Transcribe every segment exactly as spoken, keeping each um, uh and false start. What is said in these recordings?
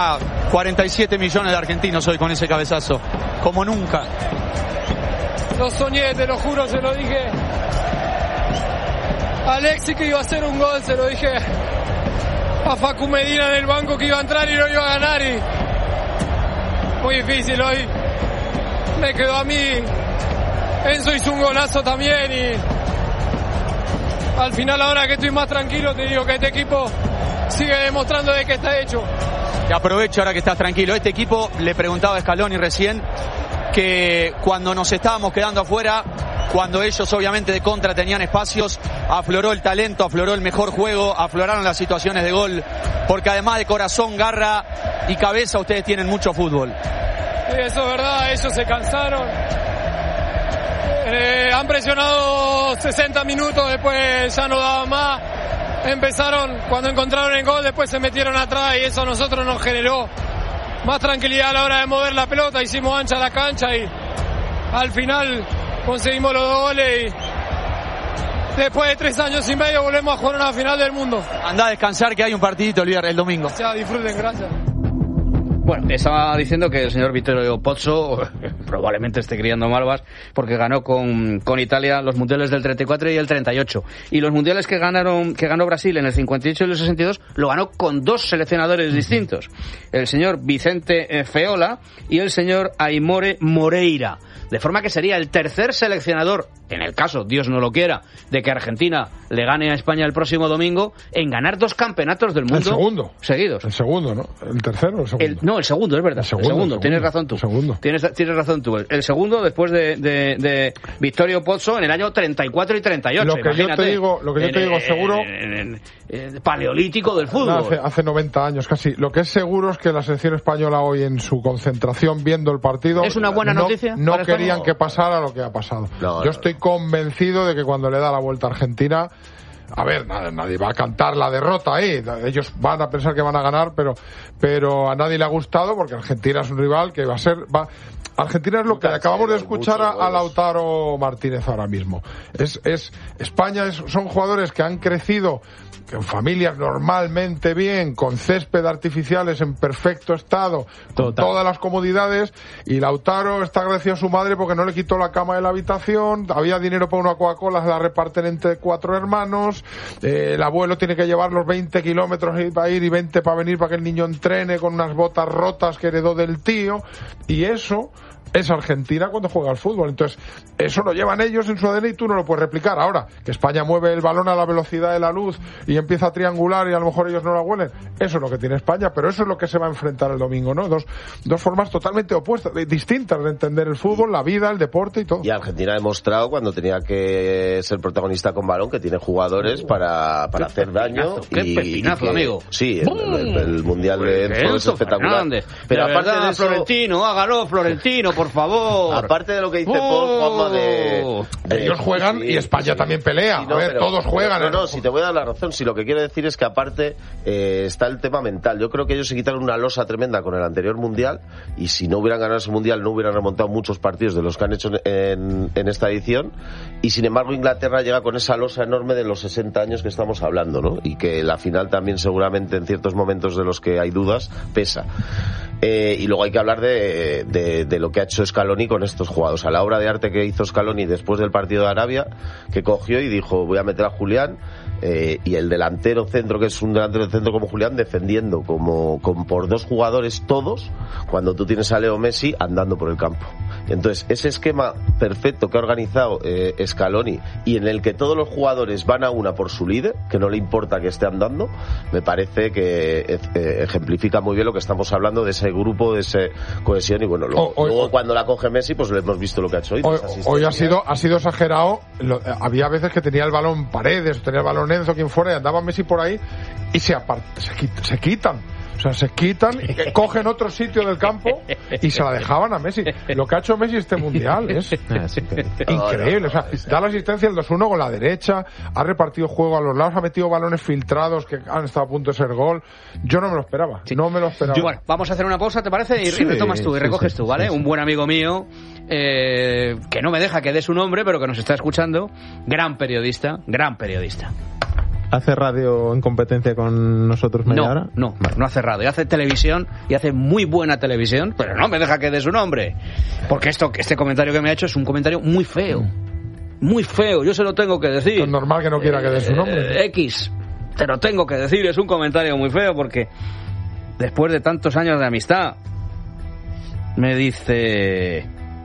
cuarenta y siete millones de argentinos hoy con ese cabezazo, como nunca. Lo soñé, te lo juro, se lo dije a Alexis que iba a hacer un gol, se lo dije a Facu Medina en el banco que iba a entrar y no iba a ganar, y muy difícil hoy. Me quedó a mí. Enzo hizo un golazo también y al final, ahora que estoy más tranquilo, te digo que este equipo sigue demostrando de que está hecho. Te aprovecho ahora que estás tranquilo. Este equipo, le preguntaba a Scaloni recién, que cuando nos estábamos quedando afuera, cuando ellos obviamente de contra tenían espacios, afloró el talento, afloró el mejor juego, afloraron las situaciones de gol, porque además de corazón, garra y cabeza, ustedes tienen mucho fútbol. Sí, eso es verdad, ellos se cansaron. Eh, han presionado sesenta minutos, después ya no daban más. Empezaron, cuando encontraron el gol, después se metieron atrás y eso a nosotros nos generó más tranquilidad a la hora de mover la pelota. Hicimos ancha la cancha y al final conseguimos los dos goles y después de tres años y medio volvemos a jugar una final del mundo. Andá a descansar, que hay un partidito el viernes, el domingo. O sea, disfruten, gracias. Bueno, estaba diciendo que el señor Vittorio Pozzo probablemente esté criando malvas porque ganó con, con Italia los mundiales del treinta y cuatro y el treinta y ocho. Y los mundiales que ganaron que ganó Brasil en el cincuenta y ocho y el sesenta y dos lo ganó con dos seleccionadores distintos. El señor Vicente Feola y el señor Aimore Moreira. De forma que sería el tercer seleccionador, en el caso, Dios no lo quiera, de que Argentina le gane a España el próximo domingo, en ganar dos campeonatos del mundo el segundo. seguidos. El segundo, ¿no? ¿El tercero o el segundo? El, no, el segundo, es verdad. El segundo, el segundo. El segundo. Tienes razón tú. El segundo. Tienes, tienes razón tú. El segundo después de, de, de Vittorio Pozzo en el año treinta y cuatro y treinta y ocho. Lo que imagínate. yo te digo, lo que yo en, te digo en, seguro... En, en, en, en, paleolítico del fútbol. No, hace, hace noventa años casi. Lo que es seguro es que la selección española hoy en su concentración viendo el partido... ¿Es una buena no, noticia? No querían no. que pasara lo que ha pasado. No, yo estoy convencido de que cuando le da la vuelta a Argentina... A ver, nadie, nadie va a cantar la derrota ahí. Ellos van a pensar que van a ganar, pero, pero a nadie le ha gustado porque Argentina es un rival que va a ser... Va, Argentina es lo que acabamos de escuchar a, a Lautaro Martínez ahora mismo. Es, es España es, son jugadores que han crecido en familias normalmente bien, con césped artificiales en perfecto estado, con Total. todas las comodidades, y Lautaro está agradecido a su madre porque no le quitó la cama de la habitación, había dinero para una Coca-Cola, se la reparten entre cuatro hermanos, eh, el abuelo tiene que llevar los veinte kilómetros para ir y veinte para venir para que el niño entrene con unas botas rotas que heredó del tío, y eso es Argentina cuando juega al fútbol. Entonces, eso lo llevan ellos en su A D N y tú no lo puedes replicar. Ahora, que España mueve el balón a la velocidad de la luz y empieza a triangular y a lo mejor ellos no la huelen, eso es lo que tiene España, pero eso es lo que se va a enfrentar el domingo, ¿no? Dos, dos formas totalmente opuestas, distintas de entender el fútbol, la vida, el deporte y todo. Y Argentina ha demostrado cuando tenía que ser protagonista con balón que tiene jugadores para, para hacer daño. Qué y, pepinazo, y que, amigo. Sí, el, el, el Mundial de Enzo es espectacular. Fernández. Pero de aparte verdad, de eso, Florentino, hágalo, Florentino, por favor. Aparte de lo que dice Paul, Juanma, de, de... Ellos juegan sí, y España sí, también pelea. Sí, no, a ver, pero, todos juegan. No, no, si te voy a dar la razón, si lo que quiero decir es que aparte eh, está el tema mental. Yo creo que ellos se quitaron una losa tremenda con el anterior Mundial y si no hubieran ganado ese Mundial no hubieran remontado muchos partidos de los que han hecho en, en esta edición, y sin embargo Inglaterra llega con esa losa enorme de los sesenta años que estamos hablando, ¿no? Y que la final también seguramente en ciertos momentos de los que hay dudas pesa. Eh, y luego hay que hablar de, de, de lo que ha hecho Scaloni con estos jugadores. A la obra de arte que hizo Scaloni después del partido de Arabia, que cogió y dijo voy a meter a Julián, eh, y el delantero centro, que es un delantero centro como Julián, defendiendo como, como por dos jugadores todos, cuando tú tienes a Leo Messi andando por el campo. Entonces ese esquema perfecto que ha organizado eh, Scaloni y en el que todos los jugadores van a una por su líder, que no le importa que esté andando, me parece que eh, ejemplifica muy bien lo que estamos hablando de ese grupo, de esa cohesión. Y bueno, luego, hoy, luego cuando la coge Messi, pues le hemos visto lo que ha hecho hoy. Hoy, hoy ha sido ha sido exagerado. Lo, había veces que tenía el balón Paredes, tenía el balón Enzo, quien fuera, y andaba Messi por ahí y se, apart, se, se quitan. O sea, se quitan, y cogen otro sitio del campo y se la dejaban a Messi. Lo que ha hecho Messi este Mundial es increíble. O sea, da la asistencia el dos uno con la derecha, ha repartido juego a los lados, ha metido balones filtrados que han estado a punto de ser gol. Yo no me lo esperaba, sí. no me lo esperaba. Yo, bueno, vamos a hacer una pausa, ¿te parece? Y, sí, y retomas tú, y recoges sí, sí, tú, ¿vale? Sí, sí. Un buen amigo mío, eh, que no me deja que dé su nombre, pero que nos está escuchando, gran periodista, gran periodista. ¿Hace radio en competencia con nosotros media no, hora? No, vale. no hace radio, hace televisión y hace muy buena televisión, pero no me deja que dé su nombre. Porque esto, este comentario que me ha hecho es un comentario muy feo. Muy feo, yo se lo tengo que decir. Es normal que no quiera que dé su nombre. Eh, X, te lo tengo que decir, es un comentario muy feo porque después de tantos años de amistad me dice...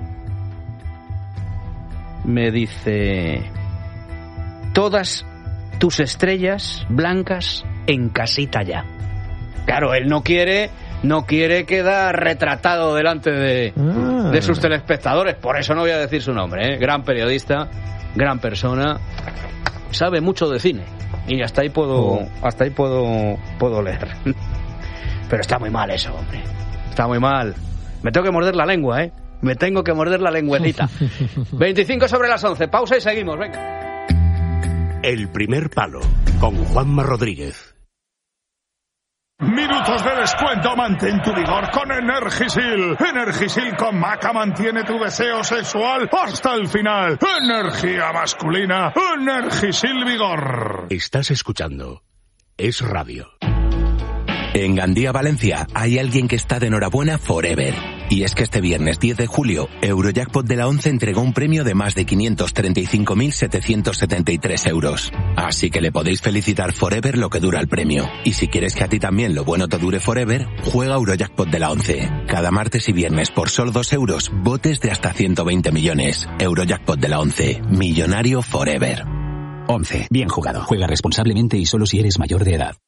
Me dice... Todas tus estrellas blancas en casita ya. Claro, él no quiere... No quiere quedar retratado delante de, ah. de sus telespectadores. Por eso no voy a decir su nombre, ¿eh? Gran periodista, gran persona, sabe mucho de cine. Y hasta ahí puedo, oh. hasta ahí puedo, puedo leer. Pero está muy mal eso, hombre. Está muy mal. Me tengo que morder la lengua, ¿eh? Me tengo que morder la lengüetita. veinticinco sobre las once. Pausa y seguimos, venga. El primer palo, con Juanma Rodríguez. Minutos de descuento, mantén tu vigor con Energisil. Energisil con maca mantiene tu deseo sexual hasta el final. Energía masculina, Energisil Vigor. Estás escuchando Es Radio. En Gandía, Valencia, hay alguien que está de enhorabuena forever. Y es que este viernes diez de julio, Eurojackpot de la ONCE entregó un premio de más de quinientos treinta y cinco mil setecientos setenta y tres euros. Así que le podéis felicitar forever lo que dura el premio. Y si quieres que a ti también lo bueno te dure forever, juega Eurojackpot de la ONCE. Cada martes y viernes por solo dos euros, botes de hasta ciento veinte millones. Eurojackpot de la ONCE. Millonario forever. ONCE. Bien jugado. Juega responsablemente y solo si eres mayor de edad.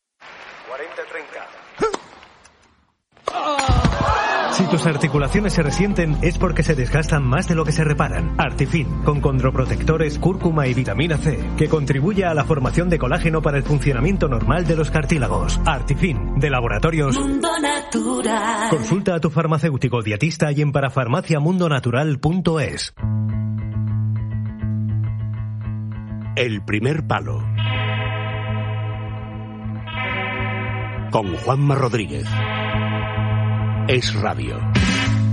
Si tus articulaciones se resienten es porque se desgastan más de lo que se reparan. Artifin, con condroprotectores, cúrcuma y vitamina C, que contribuye a la formación de colágeno para el funcionamiento normal de los cartílagos. Artifin, de Laboratorios Mundo Natural. Consulta a tu farmacéutico dietista y en parafarmaciamundonatural punto es. El primer palo, con Juanma Rodríguez. Es Radio.